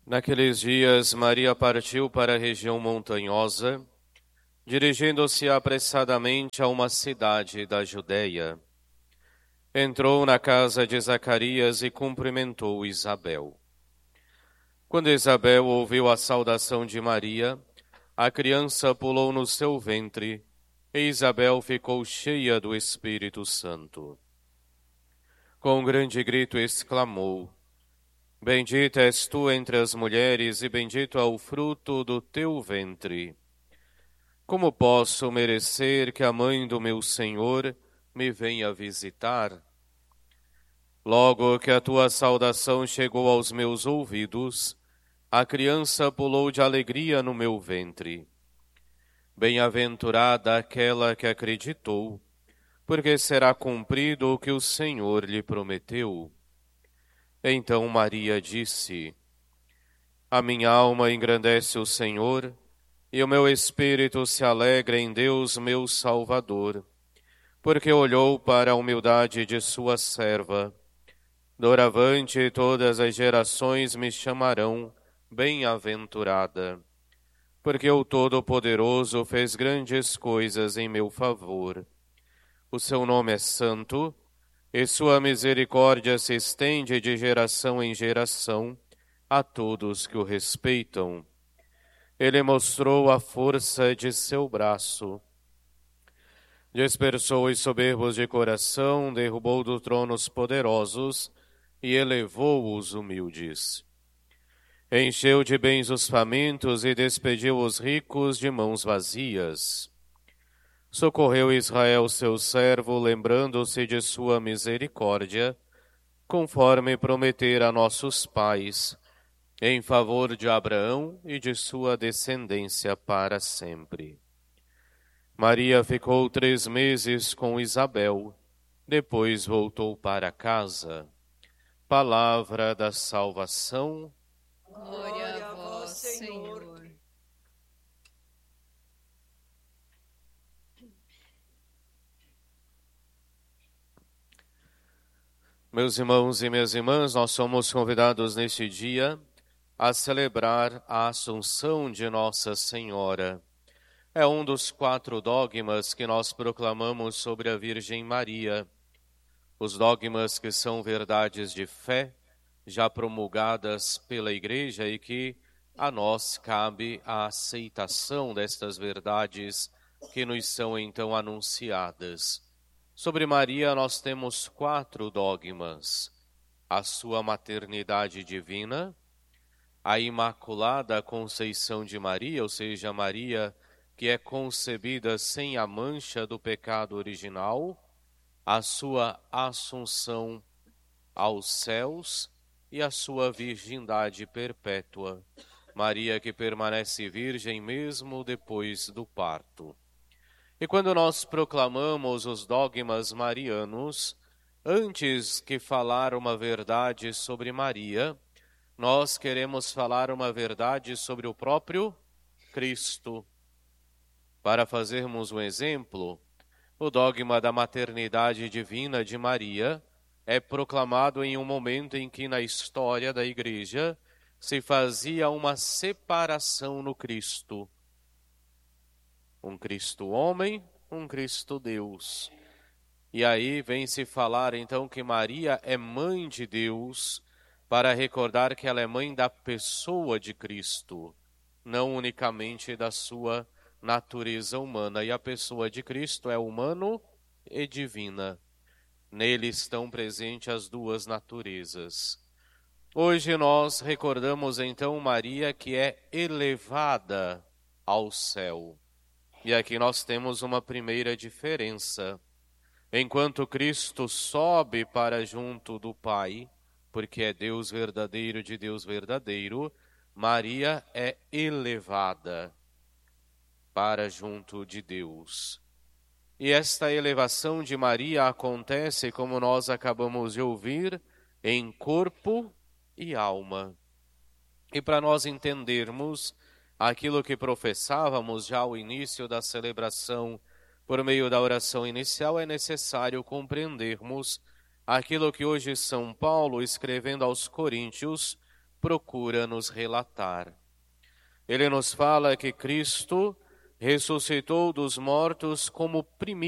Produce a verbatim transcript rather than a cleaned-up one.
Naqueles dias, Maria partiu para a região montanhosa, dirigindo-se apressadamente a uma cidade da Judéia. Entrou na casa de Zacarias e cumprimentou Isabel. Quando Isabel ouviu a saudação de Maria, a criança pulou no seu ventre e Isabel ficou cheia do Espírito Santo. Com um grande grito exclamou: Bendita és tu entre as mulheres e bendito é o fruto do teu ventre. Como posso merecer que a mãe do meu Senhor me venha visitar? Logo que a tua saudação chegou aos meus ouvidos, a criança pulou de alegria no meu ventre. Bem-aventurada aquela que acreditou, porque será cumprido o que o Senhor lhe prometeu. Então Maria disse: A minha alma engrandece o Senhor, e o meu espírito se alegra em Deus, meu Salvador, porque olhou para a humildade de sua serva. Doravante todas as gerações me chamarão bem-aventurada, porque o Todo-Poderoso fez grandes coisas em meu favor. O seu nome é santo, e sua misericórdia se estende de geração em geração a todos que o respeitam. Ele mostrou a força de seu braço. Dispersou os soberbos de coração, derrubou do trono os poderosos e elevou os humildes. Encheu de bens os famintos e despediu os ricos de mãos vazias. Socorreu Israel, seu servo, lembrando-se de sua misericórdia, conforme prometera a nossos pais, em favor de Abraão e de sua descendência para sempre. Maria ficou três meses com Isabel, depois voltou para casa. Palavra da salvação. Glória a vós, Senhor. Meus irmãos e minhas irmãs, nós somos convidados neste dia a celebrar a Assunção de Nossa Senhora. É um dos quatro dogmas que nós proclamamos sobre a Virgem Maria. Os dogmas que são verdades de fé, já promulgadas pela Igreja e que a nós cabe a aceitação destas verdades que nos são então anunciadas. Sobre Maria nós temos quatro dogmas: a sua maternidade divina, a Imaculada Conceição de Maria, ou seja, Maria que é concebida sem a mancha do pecado original, a sua assunção aos céus e a sua virgindade perpétua. Maria que permanece virgem mesmo depois do parto. E quando nós proclamamos os dogmas marianos, antes que falar uma verdade sobre Maria, nós queremos falar uma verdade sobre o próprio Cristo. Para fazermos um exemplo, o dogma da maternidade divina de Maria é proclamado em um momento em que na história da Igreja se fazia uma separação no Cristo. Um Cristo homem, um Cristo Deus. E aí vem se falar então que Maria é mãe de Deus, para recordar que ela é mãe da pessoa de Cristo, não unicamente da sua natureza humana. E a pessoa de Cristo é humano e divina. Nele estão presentes as duas naturezas. Hoje nós recordamos então Maria que é elevada ao céu. E aqui nós temos uma primeira diferença. Enquanto Cristo sobe para junto do Pai, porque é Deus verdadeiro de Deus verdadeiro, Maria é elevada para junto de Deus. E esta elevação de Maria acontece, como nós acabamos de ouvir, em corpo e alma. E para nós entendermos aquilo que professávamos já ao início da celebração, por meio da oração inicial, é necessário compreendermos aquilo que hoje São Paulo, escrevendo aos Coríntios, procura nos relatar. Ele nos fala que Cristo ressuscitou dos mortos como primícia